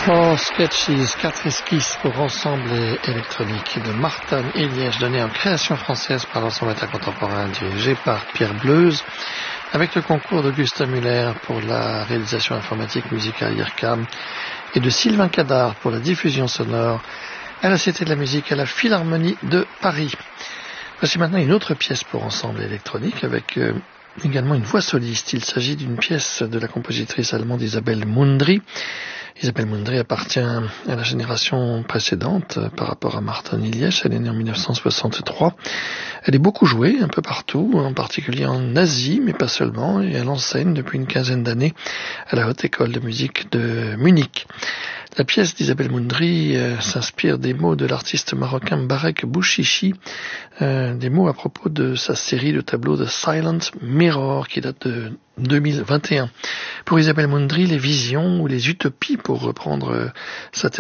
Four Sketches, 4 esquisses pour ensemble électronique de Martin Iliège, donné en création française par l'ensemble contemporain dirigé par Pierre Bleuze, avec le concours d'Auguste Muller pour la réalisation informatique musicale IRCAM et de Sylvain Cadard pour la diffusion sonore à la Cité de la Musique à la Philharmonie de Paris. Voici maintenant une autre pièce pour ensemble électronique avec également une voix soliste. Il s'agit d'une pièce de la compositrice allemande Isabelle Mundry. Isabelle Mundry appartient à la génération précédente par rapport à Martin Iliège. Elle est née en 1963. Elle est beaucoup jouée un peu partout, en particulier en Asie, mais pas seulement, et elle enseigne depuis une quinzaine d'années à la Haute École de musique de Munich. La pièce d'Isabelle Mundry s'inspire des mots de l'artiste marocain Mbarek Bouchichi, des mots à propos de sa série de tableaux The Silent Mirror qui date de 2021. Pour Isabelle Mundry, les visions ou les utopies, pour reprendre sa